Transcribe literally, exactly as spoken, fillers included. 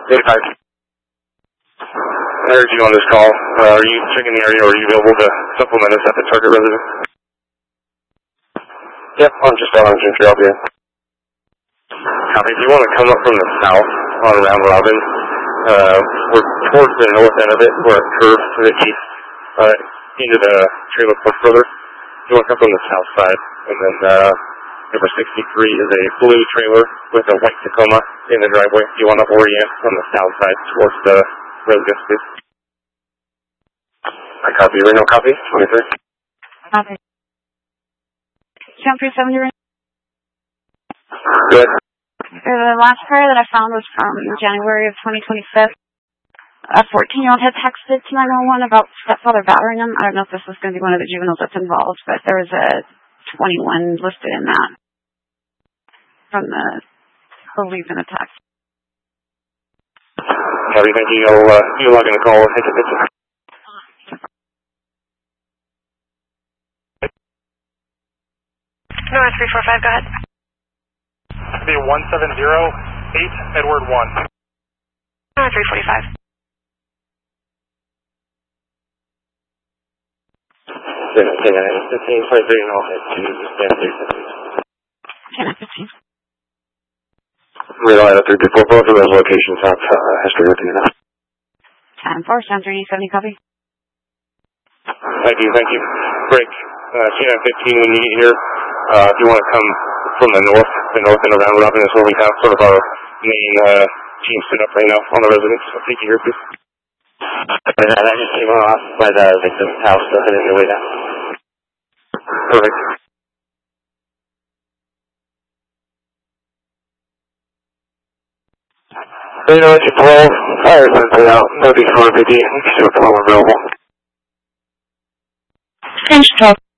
eighty-five. I heard you on this call. Uh, are you checking the area, or are you available to supplement us at the target residence? Yep, I'm just on Gentry, I'll be in. Copy. If you want to come up from the south on Round Robin, uh, we're towards the north end of it, where it curves to the east, uh, into the trailer park further. You want to come from the south side, and then, uh, number sixty-three is a blue trailer with a white Tacoma in the driveway. You want to orient from the south side towards the residence, please. I copy. Reno copy. twenty-three. Copy. Count three seventy. Good. The last prayer that I found was from January of twenty twenty-five. A fourteen-year-old had texted to nine one one about stepfather battering him. I don't know if this was going to be one of the juveniles that's involved, but there was a twenty-one listed in that from the belief in the text. Copy, thank you. You'll, uh, you're logging the call. We'll take a picture. No, three four five, go ahead. It'll be one seven zero eight Edward one. No, three forty-five. fifteen, twenty-three, and all that. ten fifteen. Relay out three before both of those locations have uh, history with you now. ten four, sound three seventy, copy. Thank you, thank you. Break. Uh, K nine fifteen, when you get here, uh, if you want to come from the north, the north and around Robin is where we have sort of our main uh, team set up right now on the residence. So thank you here, please. And I just came off by the victim's house, so heading your way down. Perfect. You know, it's your parole. Fire sensor out. No D four fifty. We can see what the available. Thanks, Charles.